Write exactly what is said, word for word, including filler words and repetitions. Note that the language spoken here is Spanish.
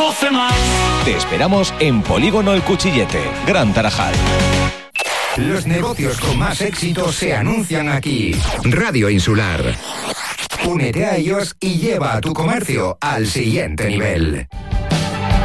Coce más. Te esperamos en Polígono El Cuchillete, Gran Tarajal. Los negocios con más éxito se anuncian aquí. Radio Insular. Únete a ellos y lleva a tu comercio al siguiente nivel.